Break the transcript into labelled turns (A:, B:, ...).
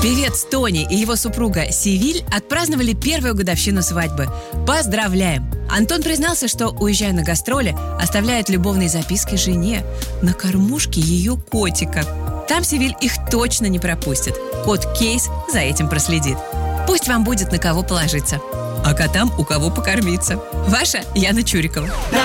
A: Певец Тони и его супруга Севиль отпраздновали первую годовщину свадьбы. Поздравляем! Антон признался, что, уезжая на гастроли, оставляет любовные записки жене на кормушке ее котика. Там Севиль их точно не пропустит. Кот Кейс за этим проследит. Пусть вам будет на кого положиться. А котам у кого покормиться. Ваша Яна Чурикова.